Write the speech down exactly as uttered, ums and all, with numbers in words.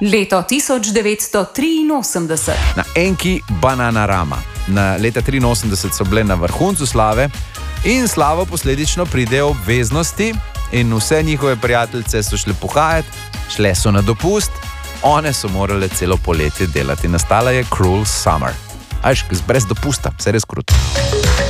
Leto tisoč devetsto triinosemdeset. Na enki Bananarama. Na leta triinosemdeset so bile na vrhuncu slave in slavo posledično pridejo obveznosti in vse njihove prijateljice so šle pohajati, šle so na dopust, one so morale celo poletje delati. Nastala je Cruel Summer. Ajš, brez dopusta, vse res kruto.